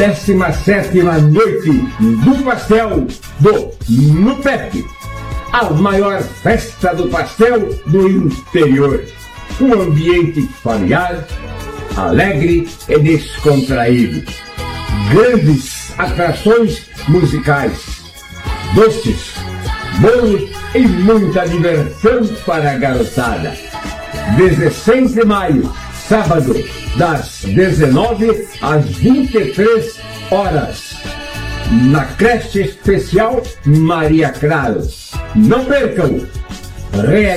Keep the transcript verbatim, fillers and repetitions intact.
décima sétima noite do pastel do Nupep, a maior festa do pastel do interior. Um ambiente familiar, alegre e descontraído. Grandes atrações musicais, doces, bolos e muita diversão para a garotada. dezesseis de maio, sábado, das dezenove às vinte e três horas, na creche especial Maria Claro. Não percam!